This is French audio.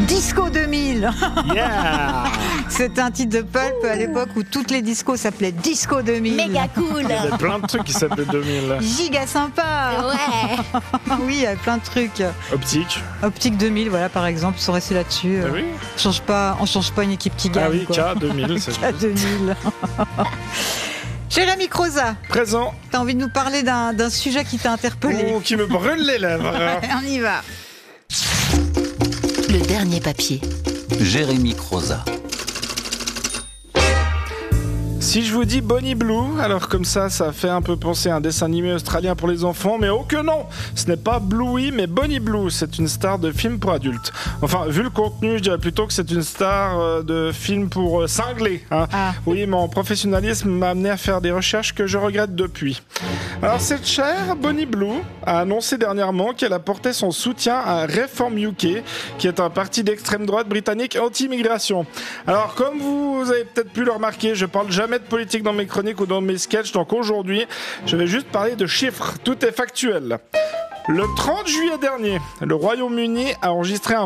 Disco 2000. Yeah. C'est un titre de Pulp à l'époque où toutes les discos s'appelaient Disco 2000. Méga cool. Il y avait plein de trucs qui s'appelaient 2000. Giga sympa. Ouais. Oui, il y a plein de trucs. Optique. Optique 2000, voilà par exemple, ils sont restés là-dessus. Ah oui. On change pas une équipe qui gagne. Ah oui, quoi. K2000. c'est K2000. Jérémy Croza, Présent. t'as envie de nous parler d'un sujet qui t'a interpellé. Oh, qui me brûle les lèvres. On y va. Le dernier papier. Jérémy Croza. Si je vous dis Bonnie Blue, alors comme ça fait un peu penser à un dessin animé australien pour les enfants, mais oh que non, ce n'est pas Bluey, mais Bonnie Blue, c'est une star de film pour adultes. Enfin, vu le contenu, je dirais plutôt que c'est une star de film pour cinglés. Hein. Ah. Oui, mon professionnalisme m'a amené à faire des recherches que je regrette depuis. Alors cette chère Bonnie Blue a annoncé dernièrement qu'elle apportait son soutien à Reform UK, qui est un parti d'extrême droite britannique anti-immigration. Alors comme vous avez peut-être pu le remarquer, je parle jamais de politique dans mes chroniques ou dans mes sketchs, donc aujourd'hui, je vais juste parler de chiffres, tout est factuel. Le 30 juillet dernier, le Royaume-Uni a enregistré un